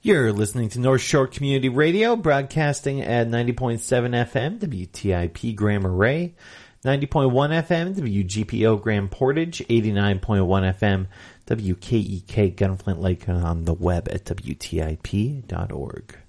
You're listening to North Shore Community Radio, broadcasting at 90.7 FM, WTIP Grand Marais, 90.1 FM, WGPO Grand Portage, 89.1 FM, WKEK Gunflint Lake, and on the web at WTIP.org.